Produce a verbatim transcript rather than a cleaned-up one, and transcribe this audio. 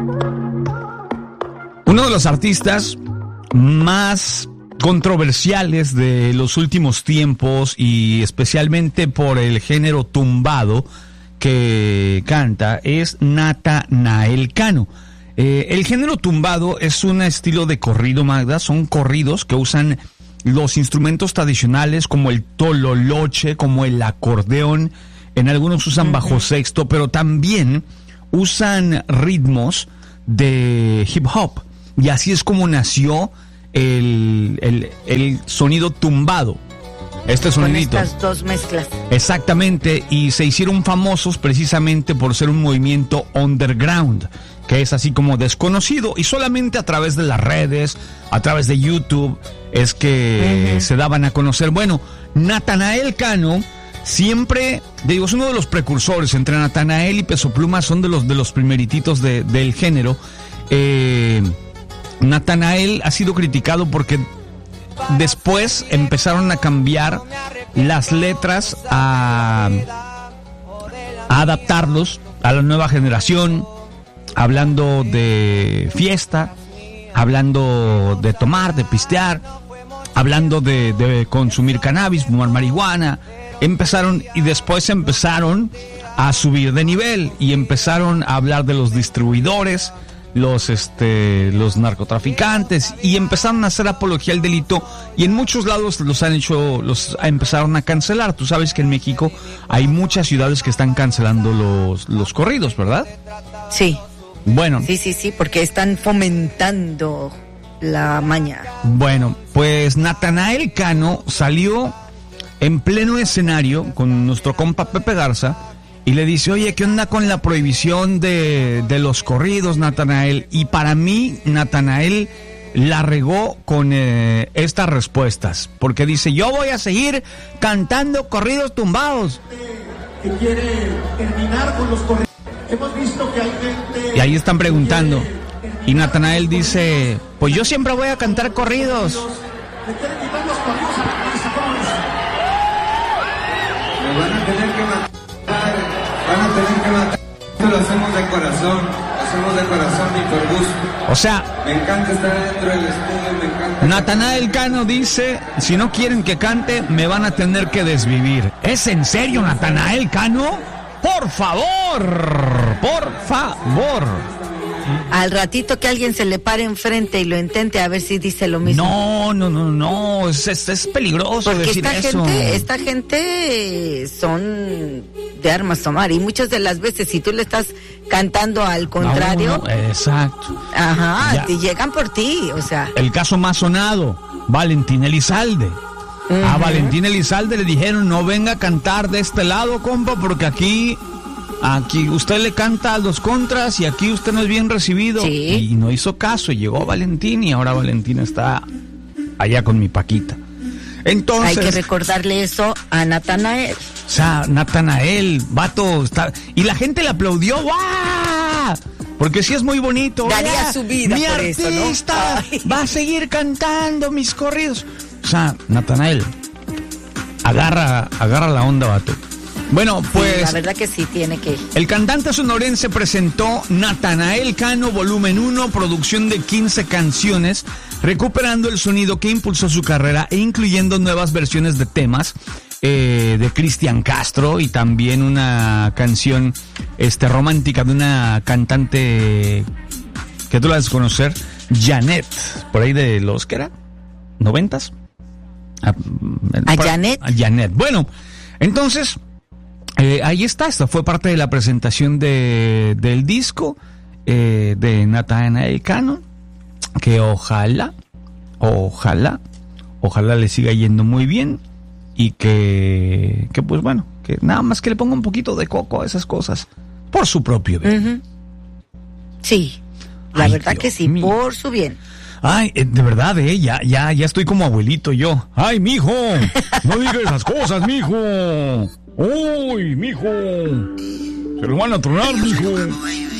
Uno de los artistas más controversiales de los últimos tiempos y especialmente por el género tumbado que canta es Natanael Cano. Eh, el género tumbado es un estilo de corrido, Magda, son corridos que usan los instrumentos tradicionales como el tololoche, como el acordeón, en algunos usan uh-huh. bajo sexto, pero también usan ritmos de hip hop. Y así es como nació el, el, el sonido tumbado. Este sonidito. Con estas dos mezclas. Exactamente, y se hicieron famosos precisamente por ser un movimiento underground, que es así como desconocido, y solamente a través de las redes, a través de YouTube, es que uh-huh. se daban a conocer. Bueno, Natanael Cano siempre, digo, es uno de los precursores. Entre Natanael y Peso Pluma son de los, de los primerititos de, del género. Eh... Natanael ha sido criticado porque después empezaron a cambiar las letras, a, a adaptarlos a la nueva generación, hablando de fiesta, hablando de tomar, de pistear, hablando de, de consumir cannabis, fumar marihuana. Empezaron y después empezaron a subir de nivel y empezaron a hablar de los distribuidores, los este los narcotraficantes, y empezaron a hacer apología al delito, y en muchos lados los han hecho, los empezaron a cancelar. Tú sabes que en México hay muchas ciudades que están cancelando los, los corridos, ¿verdad? Sí. Bueno. Sí, sí, sí, porque están fomentando la maña. Bueno, pues Natanael Cano salió en pleno escenario con nuestro compa Pepe Garza y le dice, oye, ¿qué onda con la prohibición de, de los corridos, Natanael? Y para mí, Natanael la regó con eh, estas respuestas, porque dice, yo voy a seguir cantando corridos tumbados. Que quiere terminar con los corridos. Hemos visto que hay gente... Y ahí están preguntando. Y Natanael dice, pues yo siempre voy a cantar corridos. Le quieren quitar los corridos a la casa, ¿cómo es? Me van a tener que matar. Van a tener que matar. Esto lo hacemos de corazón. Lo hacemos de corazón y por gusto. O sea, me encanta estar dentro del estudio, me encanta. Natanael Cano dice, si no quieren que cante, me van a tener que desvivir. ¿Es en serio, Natanael Cano? Por favor, por favor. Al ratito que alguien se le pare enfrente y lo intente a ver si dice lo mismo. No, no, no, no, es, es, es peligroso. Porque decir esta eso. gente, esta gente son de armas tomar, y muchas de las veces si tú le estás cantando al contrario, no, no, exacto. Ajá, ya. te llegan por ti, o sea. El caso más sonado, Valentín Elizalde. Uh-huh. A Valentín Elizalde le dijeron, no venga a cantar de este lado, compa, porque aquí Aquí usted le canta a los contras y aquí usted no es bien recibido. Sí. Y no hizo caso, y llegó Valentín, y ahora Valentín está allá con mi Paquita. Entonces, hay que recordarle eso a Natanael. O sea, Natanael, vato, está... y la gente le aplaudió, ¡guau! Porque sí es muy bonito. Daría su vida mi por artista eso, ¿no? va a seguir cantando mis corridos. O sea, Natanael, agarra, agarra la onda, vato. Bueno, pues... Sí, la verdad que sí, tiene que... El cantante sonorense presentó Natanael Cano Volumen uno, producción de quince canciones, recuperando el sonido que impulsó su carrera e incluyendo nuevas versiones de temas eh, de Cristian Castro, y también una canción este, romántica de una cantante que tú la debes conocer, Janet, por ahí de los, ¿qué era? ¿Noventas? ¿A, ¿A Janet? A Janet. Bueno, entonces... Eh, ahí está, esta fue parte de la presentación de, del disco eh, de Natanael Cano, que ojalá, ojalá, ojalá le siga yendo muy bien, y que, que pues bueno, que nada más que le ponga un poquito de coco a esas cosas, por su propio bien. Uh-huh. Sí, la Ay, verdad Dios que sí, mío. por su bien. Ay, eh, de verdad, eh, ya, ya, ya estoy como abuelito yo. Ay, mijo, no digas esas cosas, mijo. Uy, mijo, se lo van a tronar, mijo.